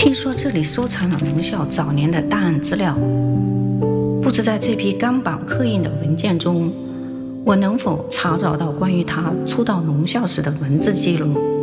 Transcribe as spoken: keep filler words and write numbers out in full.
听说这里收藏了龙啸早年的档案资料，不知在这批钢板刻印的文件中，我能否查找到关于他初到龙啸时的文字记录？